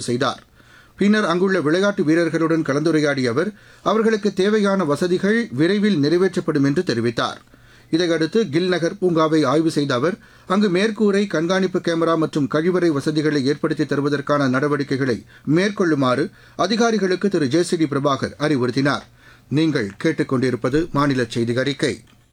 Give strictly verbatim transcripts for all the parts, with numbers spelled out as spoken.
செய்தார். பின்னர் அங்குள்ள விளையாட்டு வீரர்களுடன் கலந்துரையாடிய அவர் அவர்களுக்கு தேவையான வசதிகள் விரைவில் நிறைவேற்றப்படும் என்று தெரிவித்தார். இதையடுத்து கில் நகர் பூங்காவை ஆய்வு செய்த அவர் அங்கு மேற்கூரை, கண்காணிப்பு கேமரா மற்றும் கழிவறை வசதிகளை ஏற்படுத்தி தருவதற்கான நடவடிக்கைகளை மேற்கொள்ளுமாறு அதிகாரிகளுக்கு திரு ஜே சி டி பிரபாகர் அறிவுறுத்தினார். நீங்கள் கேட்டுக்கொண்டிருப்பது மாநில செய்தி அறிக்கை.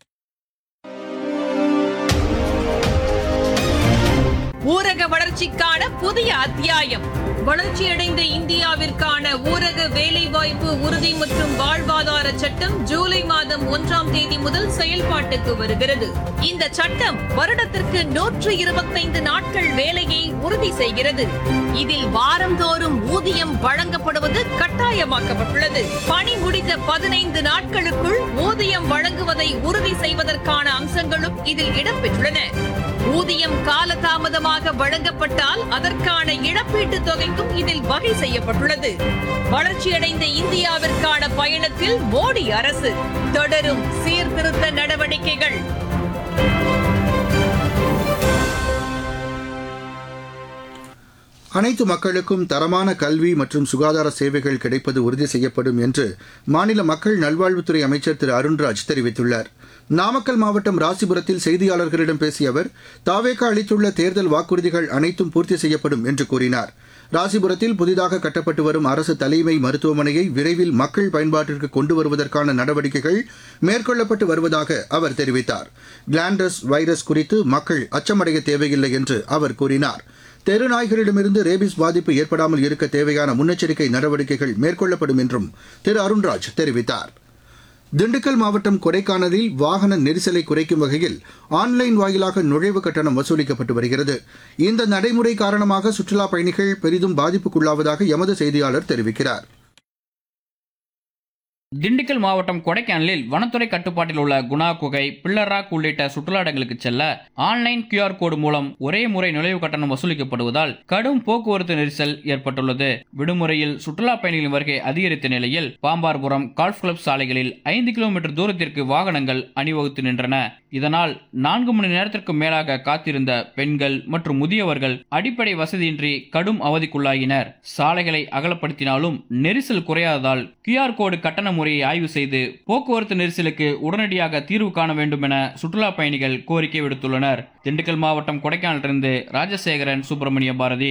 ஊரக வளர்ச்சிக்கான புதிய அத்தியாயம். வளர்ச்சியடைந்த இந்தியாவிற்கான ஊரக வேலைவாய்ப்பு உறுதி மற்றும் வாழ்வாதார சட்டம் ஜூலை மாதம் ஒன்றாம் தேதி முதல் செயல்பாட்டுக்கு வருகிறது. இந்த சட்டம் வருடத்திற்கு நூற்று இருபத்தைந்து நாட்கள் வேலையை உறுதி செய்கிறது. இதில் வாரந்தோறும் ஊதியம் வழங்கப்படுவது கட்டாயமாக்கப்பட்டுள்ளது. பணி முடிந்த பதினைந்து நாட்களுக்குள் ஊதியம் வழங்குவதை உறுதி செய்வதற்கான அம்சங்களும் இதில் இடம்பெற்றுள்ளன. ஊதியம் காலதாமதமாக வழங்கப்பட்டால் அதற்கான இழப்பீட்டுத் தொகைக்கும் இதில் வகை செய்யப்பட்டுள்ளது. வளர்ச்சியடைந்த இந்தியாவிற்கான பயணத்தில் மோடி அரசு தொடரும் சீர்திருத்த நடவடிக்கைகள். அனைத்து மக்களுக்கும் தரமான கல்வி மற்றும் சுகாதார சேவைகள் கிடைப்பது உறுதி செய்யப்படும் என்று மாநில மக்கள் நல்வாழ்வுத்துறை அமைச்சர் திரு அருண்ராஜ் தெரிவித்துள்ளார். நாமக்கல் மாவட்டம் ராசிபுரத்தில் செய்தியாளர்களிடம் பேசிய அவர் தாவேகா அளித்துள்ள தேர்தல் வாக்குறுதிகள் அனைத்தும் பூர்த்தி செய்யப்படும் என்று கூறினார். ராசிபுரத்தில் புதிதாக கட்டப்பட்டு வரும் அரசு தலைமை மருத்துவமனையை விரைவில் மக்கள் பயன்பாட்டிற்கு கொண்டு வருவதற்கான நடவடிக்கைகள் மேற்கொள்ளப்பட்டு வருவதாக அவர் தெரிவித்தார். கிளாண்டஸ் வைரஸ் குறித்து மக்கள் அச்சமடைய தேவையில்லை என்று அவர் கூறினார். தெருநாய்களிடமிருந்து ரேபிஸ் பாதிப்பு ஏற்படாமல் இருக்க தேவையான முன்னெச்சரிக்கை நடவடிக்கைகள் மேற்கொள்ளப்படும் என்றும் திரு அருண்ராஜ் தெரிவித்தார். திண்டுக்கல் மாவட்டம் கொடைக்கானலில் வாகன நெரிசலை குறைக்கும் வகையில் ஆன்லைன் வாயிலாக நுழைவு கட்டணம் வசூலிக்கப்பட்டு வருகிறது. இந்த நடைமுறை காரணமாக சுற்றுலாப் பயணிகள் பெரிதும் பாதிப்புக்குள்ளாவதாக எமது செய்தியாளர் தெரிவிக்கிறார். திண்டுக்கல் மாவட்டம் கொடைக்கானலில் வனத்துறை கட்டுப்பாட்டில் உள்ள குணா குகை, பிள்ளராக் உள்ளிட்ட சுற்றுலா இடங்களுக்கு செல்ல ஆன்லைன் கியூஆர் கோடு மூலம் ஒரே முறை நுழைவு கட்டணம் வசூலிக்கப்படுவதால் கடும் போக்குவரத்து நெரிசல் ஏற்பட்டுள்ளது. விடுமுறையில் சுற்றுலா பயணிகளின் வருகை அதிகரித்த நிலையில் பாம்பார்புரம் கால்ஃப் கிளப் சாலைகளில் ஐந்து கிலோமீட்டர் தூரத்திற்கு வாகனங்கள் அணிவகுத்து நின்றன. இதனால் நான்கு மணி நேரத்திற்கு மேலாக காத்திருந்த பெண்கள் மற்றும் முதியவர்கள் அடிப்படை வசதியின்றி கடும் அவதிக்குள்ளாகினர். சாலைகளை அகலப்படுத்தினாலும் நெரிசல் குறையாததால் கியூஆர் கோடு கட்டண முறையை ஆய்வு செய்து போக்குவரத்து நெரிசலுக்கு உடனடியாக தீர்வு காண வேண்டும் என சுற்றுலா பயணிகள் கோரிக்கை விடுத்துள்ளனர். திண்டுக்கல் மாவட்டம் கொடைக்கானலிலிருந்து ராஜசேகரன், சுப்பிரமணிய பாரதி.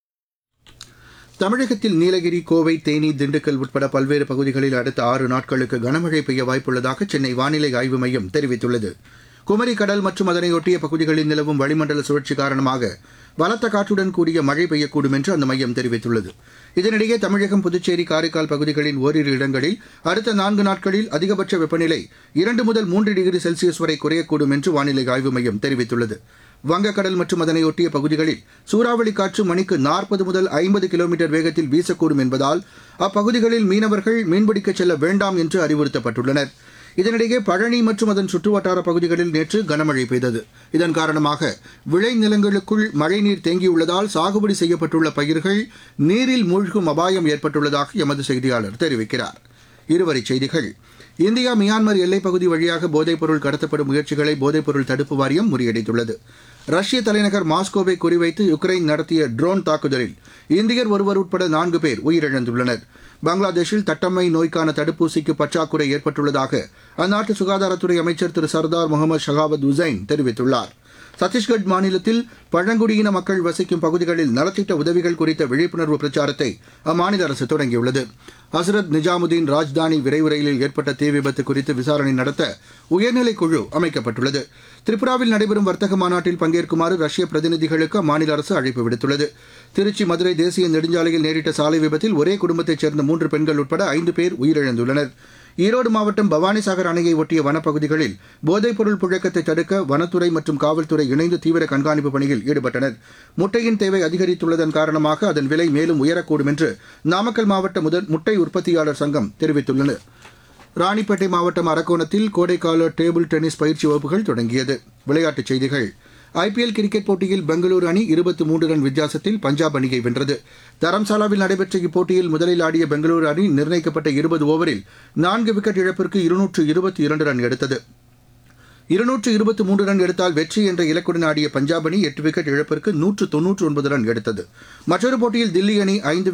தமிழகத்தில் நீலகிரி, கோவை, தேனி, திண்டுக்கல் உட்பட பல்வேறு பகுதிகளில் அடுத்த ஆறு நாட்களுக்கு கனமழை பெய்ய வாய்ப்புள்ளதாக சென்னை வானிலை ஆய்வு மையம் தெரிவித்துள்ளது. குமரி கடல் மற்றும் அதனையொட்டிய பகுதிகளில் நிலவும் வளிமண்டல சுழற்சி காரணமாக பலத்த காற்றுடன் கூடிய மழை பெய்யக்கூடும் என்று அந்த மையம் தெரிவித்துள்ளது. இதனிடையே தமிழகம், புதுச்சேரி, காரைக்கால் பகுதிகளின் ஓரிரு இடங்களில் அடுத்த நான்கு நாட்களில் அதிகபட்ச வெப்பநிலை இரண்டு முதல் மூன்று டிகிரி செல்சியஸ் வரை குறையக்கூடும் என்று வானிலை ஆய்வு மையம் தெரிவித்துள்ளது. வங்கக்கடல் மற்றும் அதனையொட்டிய பகுதிகளில் சூறாவளி காற்று மணிக்கு நாற்பது முதல் ஐம்பது கிலோமீட்டர் வேகத்தில் வீசக்கூடும் என்பதால் அப்பகுதிகளில் மீனவர்கள் மீன்பிடிக்கச் செல்ல வேண்டாம் என்று அறிவுறுத்தப்பட்டுள்ளனர். இதனிடையே பழனி மற்றும் அதன் சுற்றுவட்டார பகுதிகளில் நேற்று கனமழை பெய்தது. இதன் காரணமாக விளைநிலங்களுக்குள் மழைநீர் தேங்கியுள்ளதால் சாகுபடி செய்யப்பட்டுள்ள பயிர்கள் நீரில் மூழ்கும் அபாயம் ஏற்பட்டுள்ளதாக எமது செய்தியாளர் தெரிவிக்கிறார். இருவரிச் செய்திகள். இந்தியா மியான்மர் எல்லைப்பகுதி வழியாக போதைப்பொருள் கடத்தப்படும் முயற்சிகளை போதைப்பொருள் தடுப்பு வாரியம் முறியடித்துள்ளது. ரஷ்ய தலைநகர் மாஸ்கோவை குறிவைத்து யுக்ரைன் நடத்திய ட்ரோன் தாக்குதலில் இந்தியர் ஒருவர் உட்பட நான்கு பேர் உயிரிழந்துள்ளனர். பங்களாதேஷில் தட்டம்மை நோய்க்கான தடுப்பூசிக்கு பற்றாக்குறை ஏற்பட்டுள்ளதாக அந்நாட்டு சுகாதாரத்துறை அமைச்சர் திரு சர்தார் முகமது ஷகாவத் உசைன் தெரிவித்துள்ளார். சத்தீஸ்கட் மாநிலத்தில் பழங்குடியின மக்கள் வசிக்கும் பகுதிகளில் நலத்திட்ட உதவிகள் குறித்த விழிப்புணர்வு பிரச்சாரத்தை அம்மாநில அரசு தொடங்கியுள்ளது. ஹசரத் நிஜாமுதீன் ராஜ்தானி விரைவு ரயிலில் ஏற்பட்ட தீ விபத்து குறித்து விசாரணை நடத்த உயர்நிலைக் குழு அமைக்கப்பட்டுள்ளது. திரிபுராவில் நடைபெறும் வர்த்தக மாநாட்டில் பங்கேற்குமாறு ரஷ்ய பிரதிநிதிகளுக்கு அம்மாநில அரசு அழைப்பு விடுத்துள்ளது. திருச்சி மதுரை தேசிய நெடுஞ்சாலையில் நேரிட்ட சாலை விபத்தில் ஒரே குடும்பத்தைச் சேர்ந்த மூன்று பெண்கள் உட்பட ஐந்து பேர் உயிரிழந்துள்ளனர். ஈரோடு மாவட்டம் பவானிசாகர் அணையை ஒட்டிய வனப்பகுதிகளில் போதைப்பொருள் புழக்கத்தை தடுக்க வனத்துறை மற்றும் காவல்துறை இணைந்து தீவிர கண்காணிப்பு பணியில் ஈடுபட்டனர். முட்டையின் தேவை அதிகரித்துள்ளதன் காரணமாக அதன் விலை மேலும் உயரக்கூடும் என்று நாமக்கல் மாவட்ட முதல் முட்டை உற்பத்தியாளர் சங்கம் தெரிவித்துள்ளது. ராணிப்பேட்டை மாவட்டம் அரக்கோணத்தில் கோடைக்கால டேபிள் டென்னிஸ் பயிற்சி வகுப்புகள் தொடங்கியது. விளையாட்டுச் செய்திகள். ஐபிஎல் கிரிக்கெட் போட்டியில் பெங்களூரு அணி இருபத்தி மூன்று ரன் வித்தியாசத்தில் பஞ்சாப் அணியை வென்றது. தரம்சாலாவில் நடைபெற்ற இப்போட்டியில் முதலில் ஆடிய பெங்களூரு அணி நிர்ணயிக்கப்பட்ட இருபது ஓவரில் நான்கு விக்கெட் இழப்பிற்கு இருநூற்று இருபத்தி இரண்டு ரன் எடுத்தது. இருநூற்று இருபத்தி மூன்று ரன் எடுத்தால் வெற்றி என்ற இலக்குடன் ஆடிய பஞ்சாப் அணி எட்டு விக்கெட் இழப்பிற்கு நூற்று தொன்னூற்று ஒன்பது ரன் எடுத்தது. மற்றொரு போட்டியில் தில்லி அணி ஐந்து